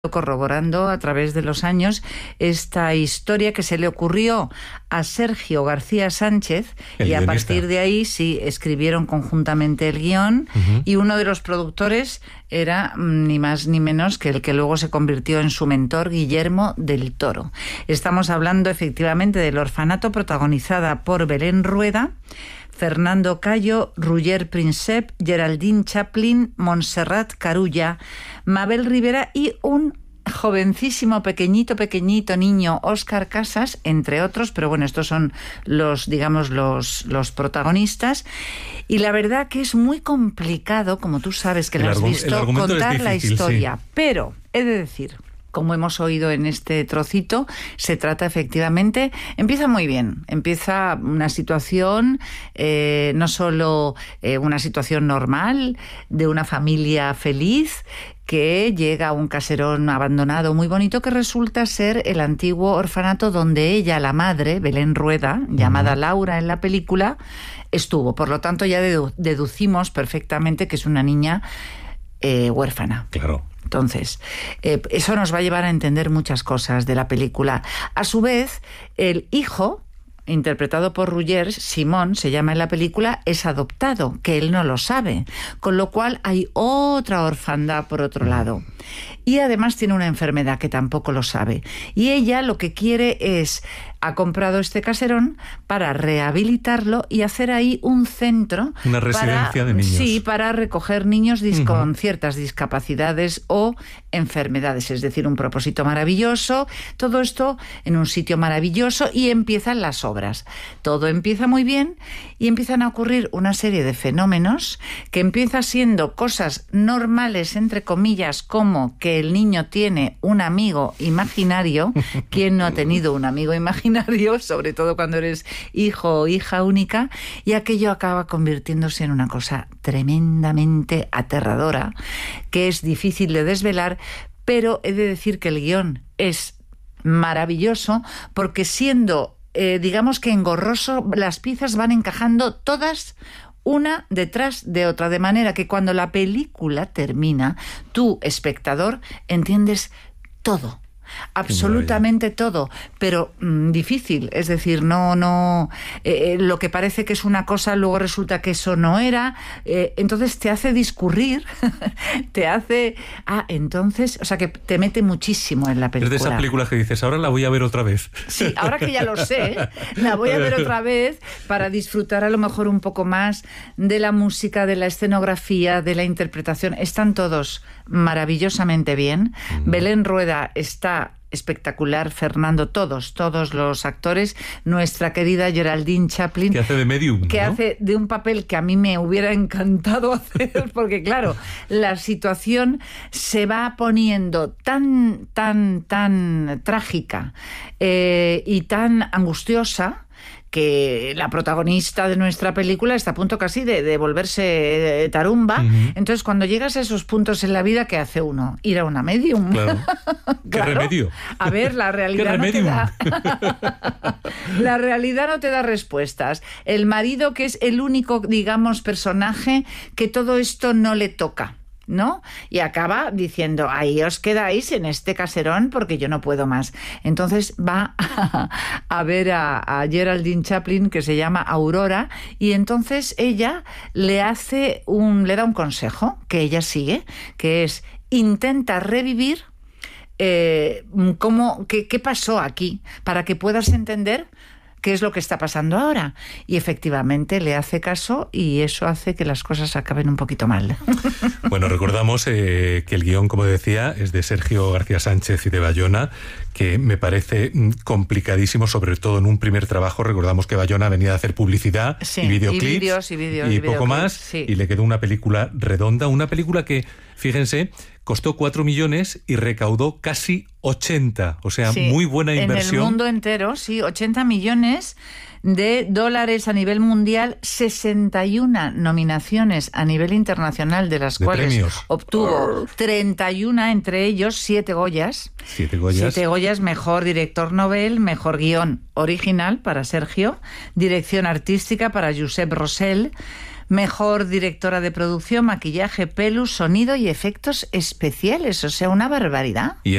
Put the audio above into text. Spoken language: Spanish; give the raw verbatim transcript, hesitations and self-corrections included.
corroborando a través de los años esta historia que se le ocurrió a Sergio García Sánchez, el y a guionista. Partir de ahí sí escribieron conjuntamente el guión, uh-huh. y uno de los productores era ni más ni menos que el que luego se convirtió en su mentor, Guillermo del Toro. Estamos hablando efectivamente del Orfanato, protagonizada por Belén Rueda, Fernando Cayo, Roger Príncep, Geraldine Chaplin, Montserrat Carulla, Mabel Rivera y un jovencísimo, pequeñito, pequeñito niño, Óscar Casas, entre otros, pero bueno, estos son los, digamos, los, los protagonistas. Y la verdad que es muy complicado, como tú sabes que lo has visto, contar la historia. Sí. Pero, he de decir, como hemos oído en este trocito, se trata efectivamente, empieza muy bien, empieza una situación, eh, no solo eh, una situación normal de una familia feliz que llega a un caserón abandonado muy bonito que resulta ser el antiguo orfanato donde ella, la madre, Belén Rueda, llamada Laura en la película, estuvo. Por lo tanto, ya dedu- deducimos perfectamente que es una niña eh, huérfana. Claro. Entonces, eh, eso nos va a llevar a entender muchas cosas de la película. A su vez, el hijo, interpretado por Roger, Simón, se llama en la película, es adoptado, que él no lo sabe. Con lo cual hay otra orfandad por otro lado. Y además tiene una enfermedad que tampoco lo sabe. Y ella lo que quiere es, ha comprado este caserón para rehabilitarlo y hacer ahí un centro. Una residencia para, de niños. Sí, para recoger niños dis- uh-huh. con ciertas discapacidades o enfermedades. Es decir, un propósito maravilloso. Todo esto en un sitio maravilloso y empiezan las obras. Todo empieza muy bien y empiezan a ocurrir una serie de fenómenos que empieza siendo cosas normales, entre comillas, como que el niño tiene un amigo imaginario. ¿Quién no ha tenido un amigo imaginario? Sobre todo cuando eres hijo o hija única. Y aquello acaba convirtiéndose en una cosa tremendamente aterradora, que es difícil de desvelar, pero he de decir que el guión es maravilloso porque siendo, eh, digamos que engorroso, las piezas van encajando todas una detrás de otra, de manera que cuando la película termina, tú, espectador, entiendes todo. Absolutamente todo, pero mmm, difícil, es decir, no, no, eh, lo que parece que es una cosa luego resulta que eso no era, eh, entonces te hace discurrir, te hace, ah, entonces, o sea que te mete muchísimo en la película. Es de esas películas que dices, ahora la voy a ver otra vez. Sí, ahora que ya lo sé, la voy a ver otra vez para disfrutar a lo mejor un poco más de la música, de la escenografía, de la interpretación. Están todos maravillosamente bien. Mm. Belén Rueda está espectacular, Fernando, todos, todos los actores, nuestra querida Geraldine Chaplin, que hace de medium, que ¿no? hace de un papel que a mí me hubiera encantado hacer, porque claro, la situación se va poniendo tan, tan, tan trágica eh, y tan angustiosa, que la protagonista de nuestra película está a punto casi de, de volverse tarumba. Uh-huh. Entonces, cuando llegas a esos puntos en la vida, ¿qué hace uno? Ir a una medium. Claro. ¿Qué claro. remedio? A ver, la realidad no te da... la realidad no te da respuestas. El marido, que es el único, digamos, personaje que todo esto no le toca, ¿no? Y acaba diciendo, ahí os quedáis en este caserón porque yo no puedo más. Entonces va a, a ver a, a Geraldine Chaplin, que se llama Aurora, y entonces ella le hace un, le da un consejo que ella sigue, que es intenta revivir eh, cómo, qué, qué pasó aquí, para que puedas entender qué es lo que está pasando ahora. Y efectivamente le hace caso y eso hace que las cosas acaben un poquito mal. Bueno, recordamos eh, que el guión, como decía, es de Sergio García Sánchez y de Bayona, que me parece complicadísimo, sobre todo en un primer trabajo. Recordamos que Bayona venía a hacer publicidad, sí, y videoclips y, vídeos, y, vídeos, y, y poco videoclips, más, sí. Y le quedó una película redonda, una película que, fíjense, costó cuatro millones y recaudó casi ochenta, o sea, sí, muy buena inversión. En el mundo entero, sí, ochenta millones de dólares a nivel mundial, sesenta y una nominaciones a nivel internacional, de las de cuales premios. Obtuvo treinta y una, entre ellos siete Goyas. Siete Goyas. Siete Goyas, mejor director Nobel, mejor guión original para Sergio, dirección artística para Josep Rossell, Mejor directora de producción, maquillaje, pelu, sonido y efectos especiales. O sea, una barbaridad. Y